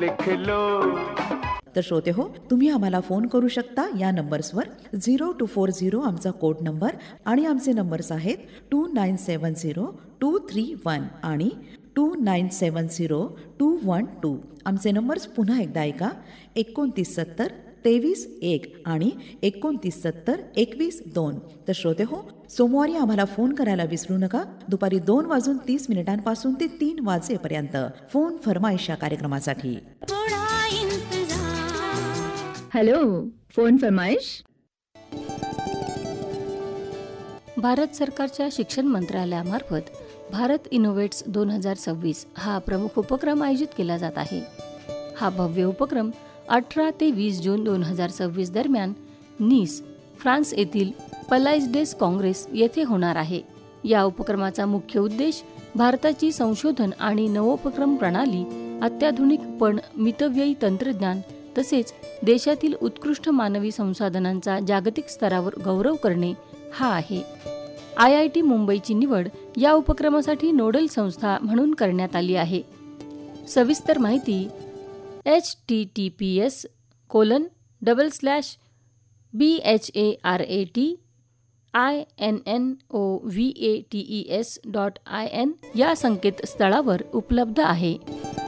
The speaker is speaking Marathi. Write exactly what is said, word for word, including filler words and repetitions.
लिख लो। तर श्रोते हो, तुम्ही आम्हाला फोन करू शकता या नंबर्सवर. झिरो टू फोर झिरो आमचा कोड नंबर आणि आमचे नंबर्स आहेत to nine seven zero to three one आणि to nine seven zero to one two. आमचे नंबर्स पुन्हा एकदा ऐका. एकोणतीस सत्तर तेवीस एक आणि एकोणतीस सत्तर एकवीस दोन. तर श्रोते हो, सोमवारी आम्हाला फोन करायला विसरू नका. दुपारी दोन वाजून तीस मिनिटांपासून ते तीन वाजेपर्यंत फोन फरमाईश या कार्यक्रमासाठी. Hello, phone फरमाईश. भारत सरकारच्या शिक्षण मंत्रालयामार्फत भारत इनोव्हेट्स दोन हजार सव्वीस हा प्रमुख उपक्रम आयोजित केला जात आहे. हा भव्य उपक्रम अठरा ते वीस जून दोन हजार सव्वीस दरम्यान नीस, फ्रान्स येथील पलाइज डेस काँग्रेस येथे होणार आहे. या उपक्रमाचा मुख्य उद्देश भारताची संशोधन आणि नवोपक्रम प्रणाली, अत्याधुनिक पण मितव्ययी तंत्रज्ञान तसेच देशातील उत्कृष्ट मानवी संसाधनांचा जागतिक स्तरावर गौरव करणे हा आहे. आय आय टी मुंबईची निवड या उपक्रमासाठी नोडल संस्था म्हणून करण्यात आली आहे. सविस्तर माहिती H T T P S colon double slash B H A R A T I N N O V A T E S dot I N या संकेतस्थळावर उपलब्ध आहे.